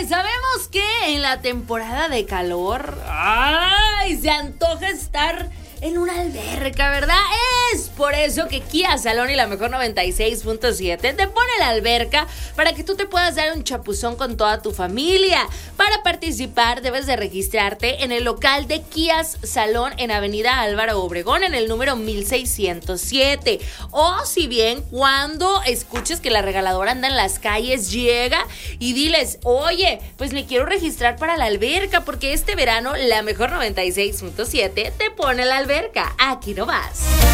sabemos que en la temporada de calor, ¡ay! Se antoja estar en una alberca, ¿verdad? Es por eso que Kia Salón y la Mejor 96.7 te pone la alberca para que tú te puedas dar un chapuzón con toda tu familia. Para participar debes de registrarte en el local de Kia Salón en Avenida Álvaro Obregón en el número 1607. O si bien cuando escuches que la regaladora anda en las calles, llega y diles, oye, pues me quiero registrar para la alberca porque este verano la Mejor 96.7 te pone la alberca. Aquí no vas.